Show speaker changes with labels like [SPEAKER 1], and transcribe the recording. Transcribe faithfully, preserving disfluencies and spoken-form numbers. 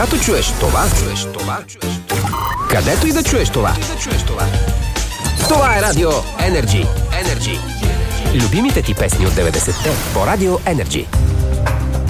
[SPEAKER 1] Когато чуеш това, чуеш това, чуеш това. Където и да чуеш това. Това е Радио Енерджи. Енерджи. Любимите ти песни от деветдесетте по Радио Енерджи.